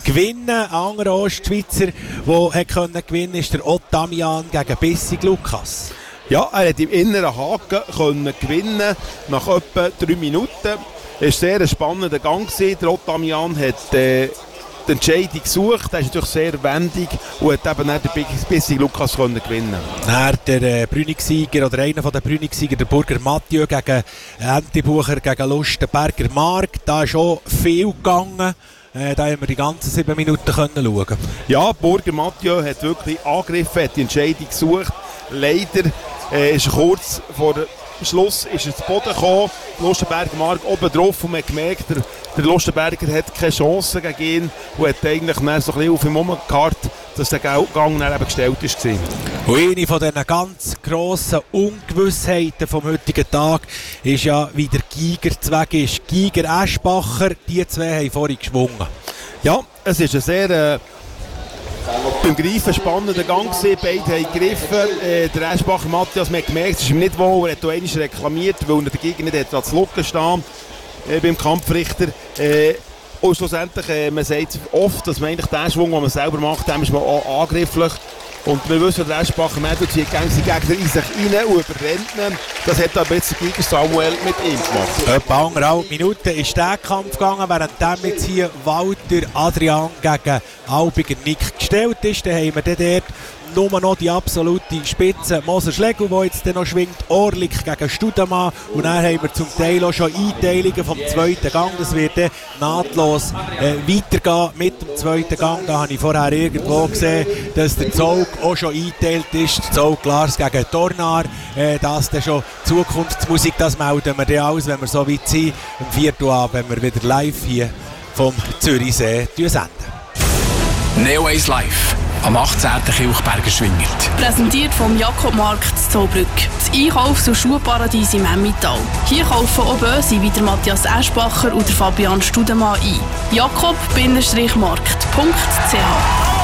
gewinnen. Ein anderer Ostschweizer, der gewinnen konnte, ist der Ottamian gegen Bissig Lukas. Ja, er hat im inneren Haken können gewinnen nach etwa 3 Minuten. Es war sehr ein spannender Gang. Der Ottamian hat die Entscheidung gesucht. Er ist natürlich sehr wendig und hat eben nicht den Bissig Lukas können gewinnen. Dann der Brünigsieger oder einer der Brünigsieger, der Burger Mathieu gegen Antibucher gegen Lustenberger Mark. Da ist auch viel gegangen. Da haben wir die ganzen 7 Minuten schauen können. Ja, Burger Mathieu hat wirklich angegriffen, hat die Entscheidung gesucht. Leider ist er kurz vor Schluss ist er zu Boden gekommen. Lustenberger Mark oben drauf und man hat gemerkt, der Lustenberger hat keine Chance gegen ihn und hat eigentlich so ein bisschen auf ihm rumgekarrt, dass der Gang dann eben gestellt war. Und eine von diesen ganz grossen Ungewissheiten vom heutigen Tag ist ja, wie der Giger zu Weg ist. Giger Eschbacher, die zwei haben vorhin geschwungen. Ja, es ist ein sehr beim Greifen spannender Gang gewesen. Beide haben gegriffen. Der Eschbacher Matthias, man hat gemerkt, es ist ihm nicht wohl. Er hat auch einmal reklamiert, weil er dagegen nicht an zu Lucken stehen beim Kampfrichter. Und schlussendlich, man sagt oft, dass man eigentlich den Schwung, den man selber macht, dem ist man auch angrifflich. Und wir wissen, der Eschbacher Mädel zieht gegen seinen Gegner in sich rein und überrennt ihn. Das hat aber jetzt der Giger Samuel mit ihm gemacht. Etwa 1,5 Minuten ist der Kampf gegangen, während jetzt hier Walter Adrian gegen Albiger Nick gestellt ist. Dann haben wir dort nur noch die absolute Spitze Moser Schlegel, der jetzt noch schwingt, Orlik gegen Studemann. Und dann haben wir zum Teil auch schon Einteilungen vom zweiten Gang. Das wird dann nahtlos weitergehen mit dem zweiten Gang. Da habe ich vorher irgendwo gesehen, dass der Zog auch schon eingeteilt ist. Der Zog Lars gegen Tornar. Das dann schon Zukunftsmusik, das melden wir dann alles, wenn wir so weit sind, am 4. Uhr, wenn wir wieder live hier vom Zürichsee senden. Neo Ace Live am 18. Kilchberger Schwingert. Präsentiert vom Jakobmarkt in Zollbrück. Das Einkaufs- und Schuhparadies im Emmental. Hier kaufen auch Böse wie der Matthias Eschbacher und der Fabian Studemann ein. jakob-markt.ch